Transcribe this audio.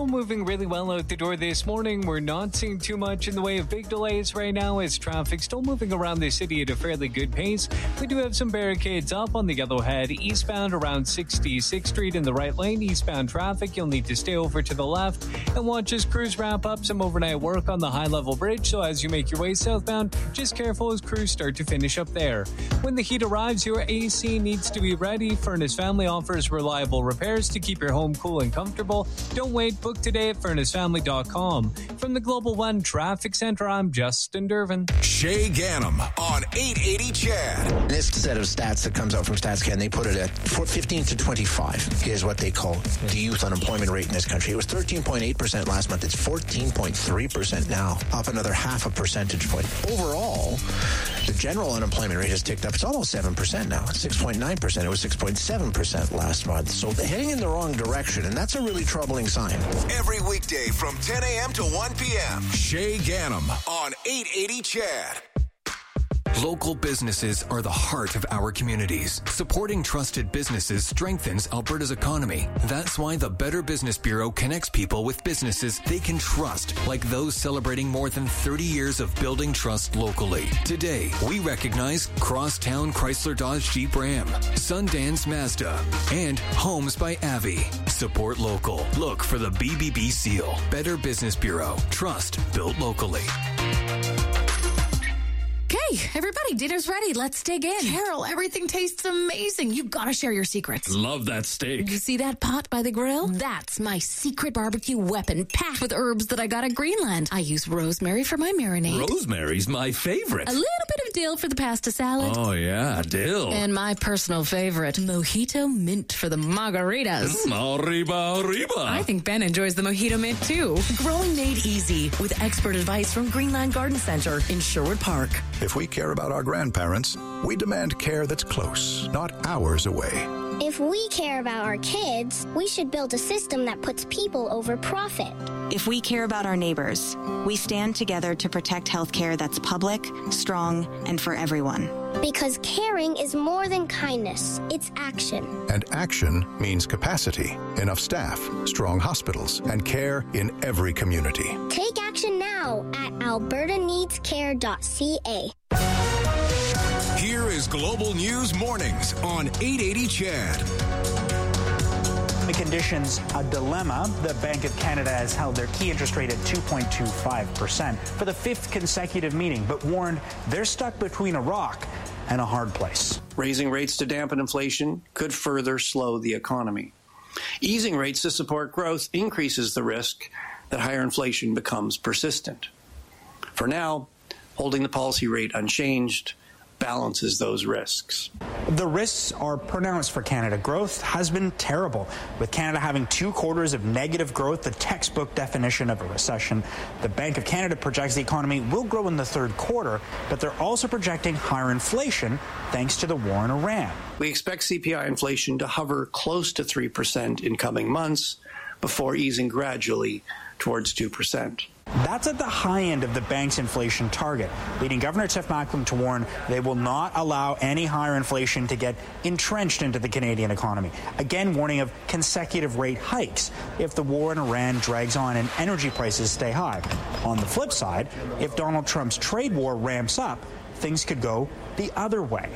all moving really well out the door this morning. We're not seeing too much in the way of big delays right now as traffic's still moving around the city at a fairly good pace. We do have some barricades up on the Yellowhead eastbound around 66th Street in the right lane. Eastbound traffic, you'll need to stay over to the left and watch as crews wrap up some overnight work on the high-level bridge. So as you make your way southbound, just careful as crews start to finish up there. When the heat arrives, your AC needs to be ready. Furnace Family offers reliable repairs to keep your home cool and comfortable. Don't wait. Book today at furnacefamily.com. From the Global One Traffic Center, I'm Justin Dervin. Shay Ganem on 880 CHAD. This set of stats that comes out from StatsCan, they put it at 15 to 25 is what they call the youth unemployment rate in this country. It was 13.8% last month. It's 14.3% now, up another half a percentage point. Overall, the general unemployment rate has ticked up. It's almost 7% now. It's 6.9%. It was 6.7% last month. So they're heading in the wrong direction, and that's a really troubling sign. Every weekday from 10 a.m. to 1 p.m. Shay Ganem on 880 CHAD. Local businesses are the heart of our communities. Supporting trusted businesses strengthens Alberta's economy. That's why the Better Business Bureau connects people with businesses they can trust, like those celebrating more than 30 years of building trust locally. Today, we recognize Crosstown Chrysler Dodge Jeep Ram, Sundance Mazda, and Homes by Avi. Support local. Look for the BBB seal. Better Business Bureau. Trust built locally. Okay, everybody, dinner's ready. Let's dig in. Carol, everything tastes amazing. You gotta share your secrets. Love that steak. You see that pot by the grill? That's my secret barbecue weapon, packed with herbs that I got at Greenland. I use rosemary for my marinade. Rosemary's my favorite. A little bit of dill for the pasta salad. Oh, yeah, dill. And my personal favorite, mojito mint for the margaritas. Arriba. I think Ben enjoys the mojito mint, too. Growing made easy with expert advice from Greenland Garden Center in Sherwood Park. If we care about our grandparents, we demand care that's close, not hours away. If we care about our kids, we should build a system that puts people over profit. If we care about our neighbors, we stand together to protect healthcare that's public, strong, and for everyone. Because caring is more than kindness, it's action. And action means capacity, enough staff, strong hospitals, and care in every community. Take action now at albertaneedscare.ca. Here is Global News Mornings on 880 CHAD. The conditions a dilemma. The Bank of Canada has held their key interest rate at 2.25% for the fifth consecutive meeting, but warned they're stuck between a rock and a hard place. Raising rates to dampen inflation could further slow the economy. Easing rates to support growth increases the risk that higher inflation becomes persistent. For now, holding the policy rate unchanged balances those risks. The risks are pronounced for Canada. Growth has been terrible, with Canada having 2 quarters of negative growth, the textbook definition of a recession. The Bank of Canada projects the economy will grow in the third quarter, but they're also projecting higher inflation thanks to the war in Iran. We expect CPI inflation to hover close to 3% in coming months before easing gradually towards 2%. That's at the high end of the bank's inflation target, leading Governor Tiff Macklem to warn they will not allow any higher inflation to get entrenched into the Canadian economy. Again, warning of consecutive rate hikes if the war in Iran drags on and energy prices stay high. On the flip side, if Donald Trump's trade war ramps up, things could go the other way.